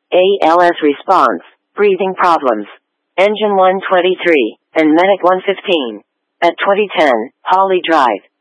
ALS response, breathing problems. Engine 123, and Medic 115. At 2010, Holly Drive.